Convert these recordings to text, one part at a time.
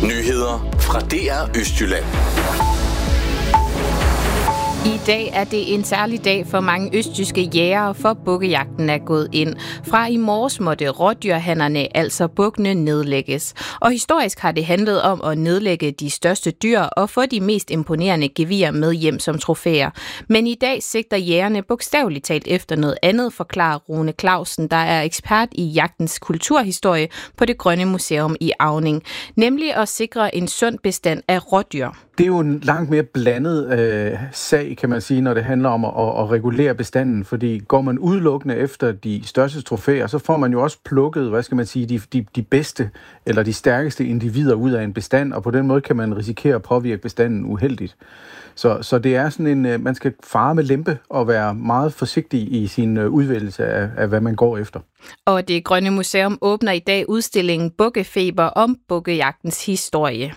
Nyheder fra DR Østjylland. I dag er det en særlig dag for mange østjyske jægere, for bukkejagten er gået ind. Fra i morges måtte rådyrhannerne, altså bukkene, nedlægges. Og historisk har det handlet om at nedlægge de største dyr og få de mest imponerende gevirer med hjem som trofæer. Men i dag sigter jægerne bogstaveligt talt efter noget andet, forklarer Rune Clausen, der er ekspert i jagtens kulturhistorie på Det Grønne Museum i Auning. Nemlig at sikre en sund bestand af rådyr. Det er jo en langt mere blandet sag, kan man sige, når det handler om at regulere bestanden. Fordi går man udelukkende efter de største trofæer, så får man jo også plukket, de bedste eller de stærkeste individer ud af en bestand, og på den måde kan man risikere at påvirke bestanden uheldigt. Så det er sådan man skal fare med lempe og være meget forsigtig i sin udvælgelse af, hvad man går efter. Og Det Grønne Museum åbner i dag udstillingen Bukkefeber om bukkejagtens historie.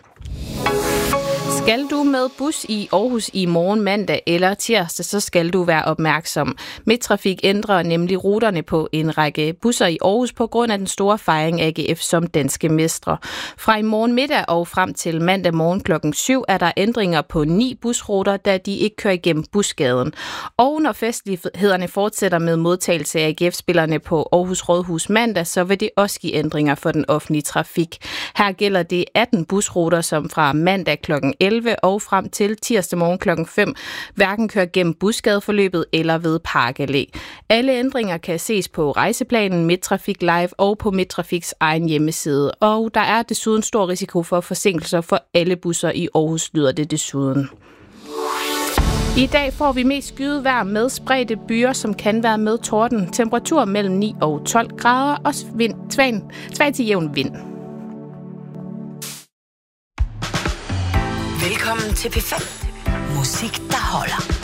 Skal du med bus i Aarhus i morgen mandag eller tirsdag, så skal du være opmærksom. Midttrafik ændrer nemlig ruterne på en række busser i Aarhus på grund af den store fejring af AGF som danske mestre. Fra i morgen middag og frem til mandag morgen klokken 7 er der ændringer på 9 busruter, da de ikke kører igennem Busgaden. Og når festlighederne fortsætter med modtagelse af AGF-spillerne på Aarhus Rådhus mandag, så vil det også give ændringer for den offentlige trafik. Her gælder det 18 busruter, som fra mandag klokken 11 og frem til tirsdag morgen klokken 5 hverken kører gennem Busgadeforløbet eller ved Park Allé. Alle ændringer kan ses på rejseplanen Midttrafik Live og på Midttrafiks egen hjemmeside. Og der er desuden stor risiko for forsinkelser for alle busser i Aarhus, lyder det desuden. I dag får vi mest skyet vejr med spredte byer, som kan være med torden. Temperatur mellem 9 og 12 grader og svag til jævn vind. Velkommen til P5. Musik, der holder.